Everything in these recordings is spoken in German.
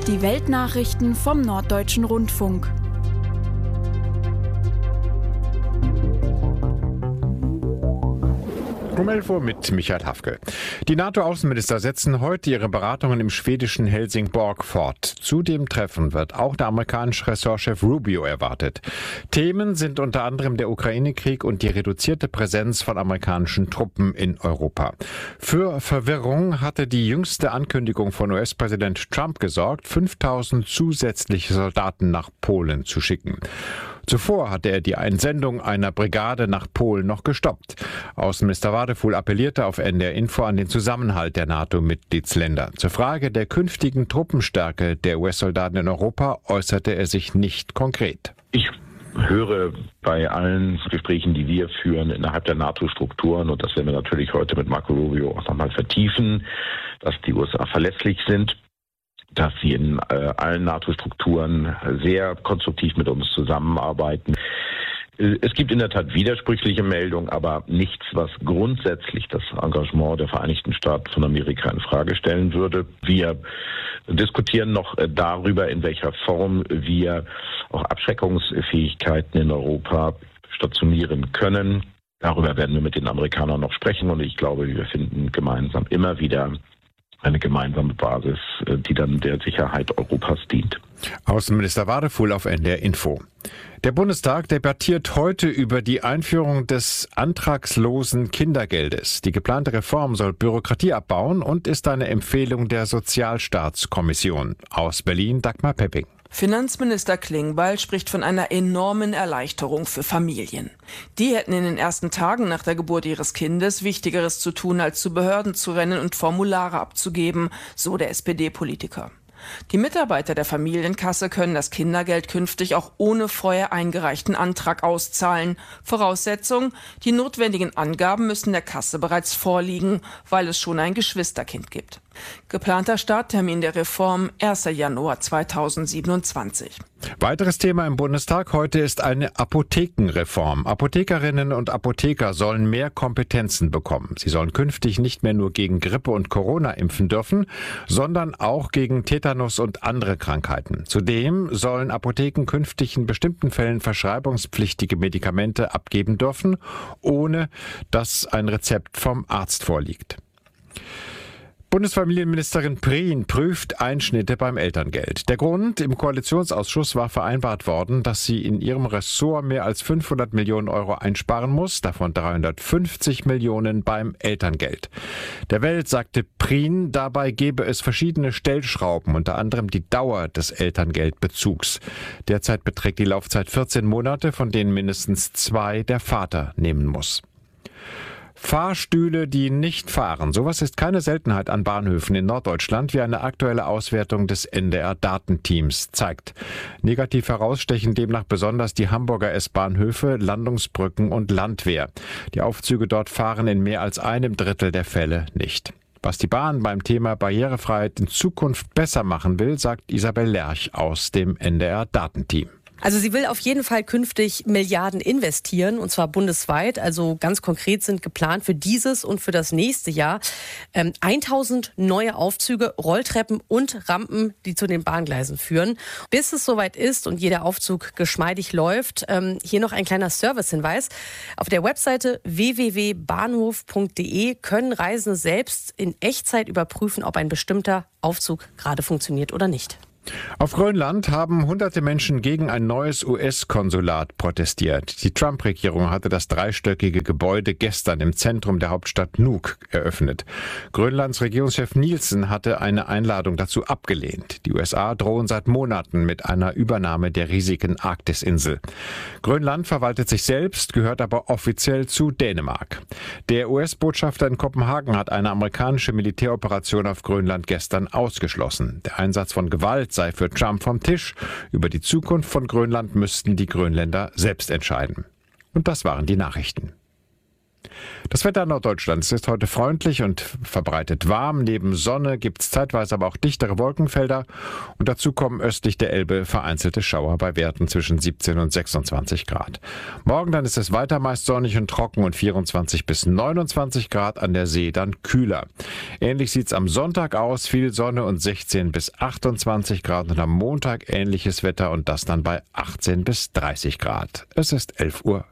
Die Weltnachrichten vom Norddeutschen Rundfunk. Um 11 Uhr mit Michael Hafke. Die NATO-Außenminister setzen heute ihre Beratungen im schwedischen Helsingborg fort. Zu dem Treffen wird auch der amerikanische Ressortchef Rubio erwartet. Themen sind unter anderem der Ukraine-Krieg und die reduzierte Präsenz von amerikanischen Truppen in Europa. Für Verwirrung hatte die jüngste Ankündigung von US-Präsident Trump gesorgt, 5000 zusätzliche Soldaten nach Polen zu schicken. Zuvor hatte er die Einsendung einer Brigade nach Polen noch gestoppt. Außenminister Wadefuhl appellierte auf NDR Info an den Zusammenhalt der NATO-Mitgliedsländer. Zur Frage der künftigen Truppenstärke der US-Soldaten in Europa äußerte er sich nicht konkret. Ich höre bei allen Gesprächen, die wir führen innerhalb der NATO-Strukturen, und das werden wir natürlich heute mit Marco Rubio auch nochmal vertiefen, dass die USA verlässlich sind, dass sie in allen NATO-Strukturen sehr konstruktiv mit uns zusammenarbeiten. Es gibt in der Tat widersprüchliche Meldungen, aber nichts, was grundsätzlich das Engagement der Vereinigten Staaten von Amerika in Frage stellen würde. Wir diskutieren noch darüber, in welcher Form wir auch Abschreckungsfähigkeiten in Europa stationieren können. Darüber werden wir mit den Amerikanern noch sprechen, und ich glaube, wir finden gemeinsam immer wieder eine gemeinsame Basis, die dann der Sicherheit Europas dient. Außenminister Wadefuhl auf NDR Info. Der Bundestag debattiert heute über die Einführung des antragslosen Kindergeldes. Die geplante Reform soll Bürokratie abbauen und ist eine Empfehlung der Sozialstaatskommission. Aus Berlin Dagmar Pepping. Finanzminister Klingbeil spricht von einer enormen Erleichterung für Familien. Die hätten in den ersten Tagen nach der Geburt ihres Kindes Wichtigeres zu tun, als zu Behörden zu rennen und Formulare abzugeben, so der SPD-Politiker. Die Mitarbeiter der Familienkasse können das Kindergeld künftig auch ohne vorher eingereichten Antrag auszahlen. Voraussetzung: die notwendigen Angaben müssen der Kasse bereits vorliegen, weil es schon ein Geschwisterkind gibt. Geplanter Starttermin der Reform 1. Januar 2027. Weiteres Thema im Bundestag heute ist eine Apothekenreform. Apothekerinnen und Apotheker sollen mehr Kompetenzen bekommen. Sie sollen künftig nicht mehr nur gegen Grippe und Corona impfen dürfen, sondern auch gegen Tetanus und andere Krankheiten. Zudem sollen Apotheken künftig in bestimmten Fällen verschreibungspflichtige Medikamente abgeben dürfen, ohne dass ein Rezept vom Arzt vorliegt. Bundesfamilienministerin Prien prüft Einschnitte beim Elterngeld. Der Grund: im Koalitionsausschuss war vereinbart worden, dass sie in ihrem Ressort mehr als 500 Millionen Euro einsparen muss, davon 350 Millionen beim Elterngeld. Der Welt sagte Prien, dabei gebe es verschiedene Stellschrauben, unter anderem die Dauer des Elterngeldbezugs. Derzeit beträgt die Laufzeit 14 Monate, von denen mindestens 2 der Vater nehmen muss. Fahrstühle, die nicht fahren. Sowas ist keine Seltenheit an Bahnhöfen in Norddeutschland, wie eine aktuelle Auswertung des NDR-Datenteams zeigt. Negativ herausstechen demnach besonders die Hamburger S-Bahnhöfe, Landungsbrücken und Landwehr. Die Aufzüge dort fahren in mehr als einem Drittel der Fälle nicht. Was die Bahn beim Thema Barrierefreiheit in Zukunft besser machen will, sagt Isabel Lerch aus dem NDR-Datenteam. Also sie will auf jeden Fall künftig Milliarden investieren, und zwar bundesweit. Also ganz konkret sind geplant für dieses und für das nächste Jahr 1000 neue Aufzüge, Rolltreppen und Rampen, die zu den Bahngleisen führen. Bis es soweit ist und jeder Aufzug geschmeidig läuft, hier noch ein kleiner Servicehinweis. Auf der Webseite www.bahnhof.de können Reisende selbst in Echtzeit überprüfen, ob ein bestimmter Aufzug gerade funktioniert oder nicht. Auf Grönland haben hunderte Menschen gegen ein neues US-Konsulat protestiert. Die Trump-Regierung hatte das dreistöckige Gebäude gestern im Zentrum der Hauptstadt Nuuk eröffnet. Grönlands Regierungschef Nielsen hatte eine Einladung dazu abgelehnt. Die USA drohen seit Monaten mit einer Übernahme der riesigen Arktisinsel. Grönland verwaltet sich selbst, gehört aber offiziell zu Dänemark. Der US-Botschafter in Kopenhagen hat eine amerikanische Militäroperation auf Grönland gestern ausgeschlossen. Der Einsatz von Gewalt sei für Trump vom Tisch. Über die Zukunft von Grönland müssten die Grönländer selbst entscheiden. Und das waren die Nachrichten. Das Wetter in Norddeutschland ist heute freundlich und verbreitet warm. Neben Sonne gibt es zeitweise aber auch dichtere Wolkenfelder. Und dazu kommen östlich der Elbe vereinzelte Schauer bei Werten zwischen 17 und 26 Grad. Morgen dann ist es weiter meist sonnig und trocken und 24 bis 29 Grad, an der See dann kühler. Ähnlich sieht es am Sonntag aus, viel Sonne und 16 bis 28 Grad. Und am Montag ähnliches Wetter und das dann bei 18 bis 30 Grad. Es ist 11:05 Uhr.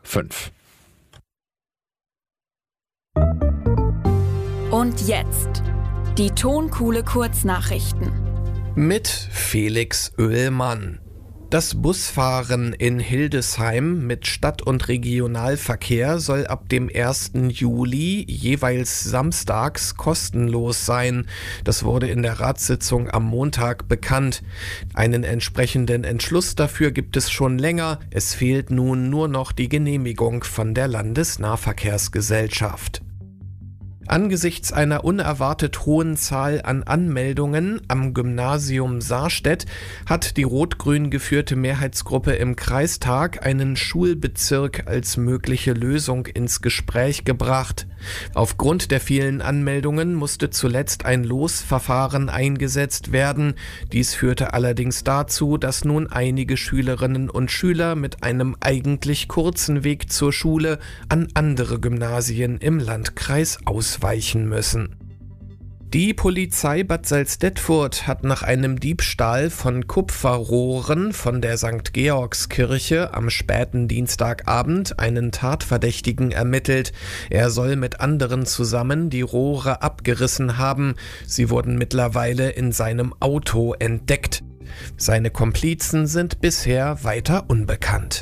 Und jetzt die Tonkuhle Kurznachrichten. Mit Felix Oehlmann. Das Busfahren in Hildesheim mit Stadt- und Regionalverkehr soll ab dem 1. Juli jeweils samstags kostenlos sein. Das wurde in der Ratssitzung am Montag bekannt. Einen entsprechenden Entschluss dafür gibt es schon länger. Es fehlt nun nur noch die Genehmigung von der Landesnahverkehrsgesellschaft. Angesichts einer unerwartet hohen Zahl an Anmeldungen am Gymnasium Saarstedt hat die rot-grün geführte Mehrheitsgruppe im Kreistag einen Schulbezirk als mögliche Lösung ins Gespräch gebracht. Aufgrund der vielen Anmeldungen musste zuletzt ein Losverfahren eingesetzt werden. Dies führte allerdings dazu, dass nun einige Schülerinnen und Schüler mit einem eigentlich kurzen Weg zur Schule an andere Gymnasien im Landkreis ausweichen müssen. Die Polizei Bad Salzdetfurt hat nach einem Diebstahl von Kupferrohren von der St. Georgskirche am späten Dienstagabend einen Tatverdächtigen ermittelt. Er soll mit anderen zusammen die Rohre abgerissen haben. Sie wurden mittlerweile in seinem Auto entdeckt. Seine Komplizen sind bisher weiter unbekannt.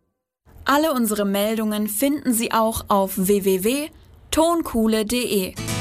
Alle unsere Meldungen finden Sie auch auf www.tonkuhle.de.